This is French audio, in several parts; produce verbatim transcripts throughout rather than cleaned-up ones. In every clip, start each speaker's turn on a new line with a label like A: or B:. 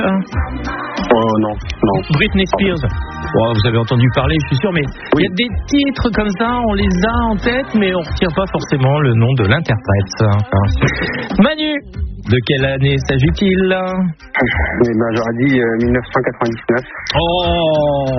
A: Oh non, non.
B: Britney Spears. Oh, vous avez entendu parler, je suis sûr, mais il oui. y a des titres comme ça, on les a en tête, mais on ne retient pas forcément le nom de l'interprète. Enfin. Manu, de quelle année s'agit-il?
A: Eh ben, j'aurais dit euh, dix-neuf cent quatre-vingt-dix-neuf.
B: Oh,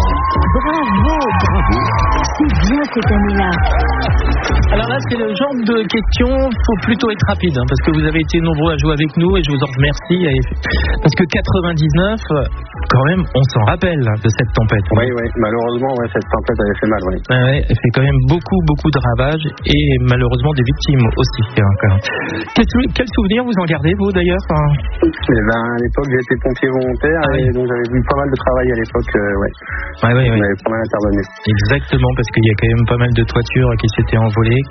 C: bravo, bravo. C'est bien cette année-là.
B: Alors là, c'est le genre de question, il faut plutôt être rapide, hein, parce que vous avez été nombreux à jouer avec nous et je vous en remercie. Parce que quatre-vingt-dix-neuf, quand même, on s'en rappelle de cette tempête.
A: Oui, oui, malheureusement, ouais, cette tempête avait fait mal, oui.
B: Ah ouais, elle fait quand même beaucoup, beaucoup de ravages et malheureusement des victimes aussi. Hein, quel, quel souvenir vous en gardez, vous, d'ailleurs?
A: Eh ben, à l'époque, j'ai été pompier volontaire ah, et oui. donc j'avais vu pas mal de travail à l'époque, euh, ouais.
B: Ah, oui, oui.
A: On avait pas mal intervenu.
B: Exactement, parce qu'il y a quand même pas mal de toitures qui s'étaient envolées. Et,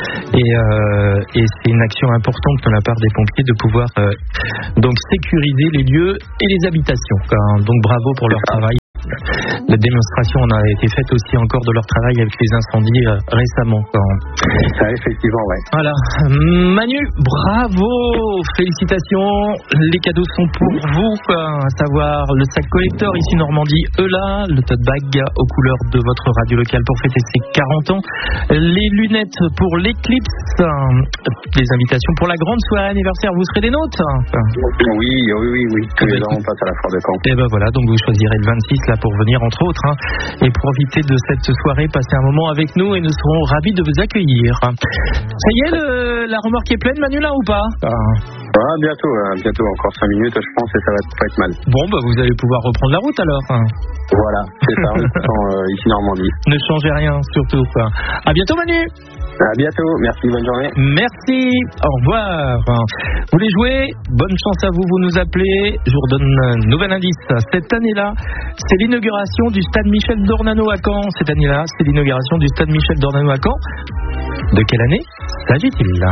B: euh, et c'est une action importante de la part des pompiers de pouvoir euh, donc sécuriser les lieux et les habitations. Donc bravo pour leur travail. La démonstration en a été faite aussi encore de leur travail avec les incendies euh, récemment.
A: Ça, effectivement, ouais.
B: Voilà. Manu, bravo, félicitations. Les cadeaux sont pour vous, à savoir le sac collector ici Normandie E L A, le tote bag aux couleurs de votre radio locale pour fêter ses quarante ans, les lunettes pour l'éclipse, les invitations pour la grande soirée anniversaire. Vous serez des nôtres?
A: Oui, oui, oui, oui. Tous les ans on passe à la foire de Caen.
B: Et ben voilà, donc vous choisirez le vingt-six là pour venir entre autres hein, et profiter de cette soirée, passer un moment avec nous et nous serons ravis de vous accueillir. Ça y est, le, la remorque est pleine, Manu, là ou pas?
A: Ah. Ah, bientôt, euh, bientôt, encore cinq minutes je pense et ça va pas être mal.
B: Bon, bah vous allez pouvoir reprendre la route alors.
A: Voilà, c'est ça, en écoutant euh, ici Normandie.
B: Ne changez rien, surtout. Quoi. À bientôt, Manu.
A: À bientôt, merci, bonne journée.
B: Merci, au revoir. Vous voulez jouer? Bonne chance à vous, vous nous appelez. Je vous redonne un nouvel indice. Cette année-là, c'est l'inauguration du stade Michel Dornano à Caen. Cette année-là, c'est l'inauguration du stade Michel Dornano à Caen. De quelle année s'agit-il là?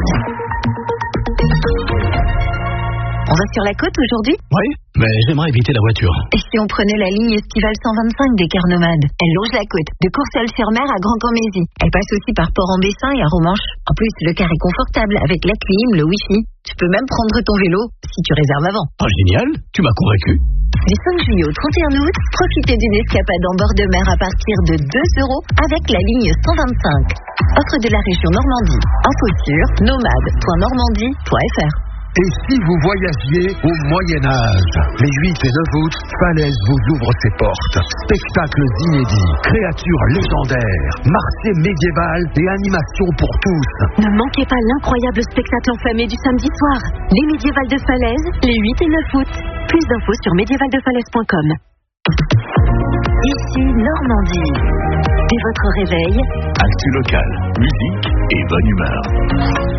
C: On va sur la côte aujourd'hui?
D: Oui, mais j'aimerais éviter la voiture.
C: Et si on prenait la ligne estivale cent vingt-cinq des Cars Nomades? Elle longe la côte, de Courseulles-sur-Mer à Grand-Camésie. Elle passe aussi par Port-en-Bessin et à Romanche. En plus, le car est confortable avec la clim, le wifi. Tu peux même prendre ton vélo si tu réserves avant.
D: Ah, génial, tu m'as convaincu.
C: Du cinq juillet au trente et un août, profitez d'une escapade en bord de mer à partir de deux euros avec la ligne cent vingt-cinc. Offre de la région Normandie. Info sur nomade point normandie point f r.
E: Et si vous voyagiez au Moyen-Âge? Les huit et neuf août, Falaise vous ouvre ses portes. Spectacles inédits, créatures légendaires, marché médiéval et animations pour tous.
C: Ne manquez pas l'incroyable spectacle enflammé du samedi soir. Les médiévales de Falaise, les huit et neuf août. Plus d'infos sur médiéval de falaise point com. Ici Normandie. Dès votre réveil,
D: actu local, musique et bonne humeur.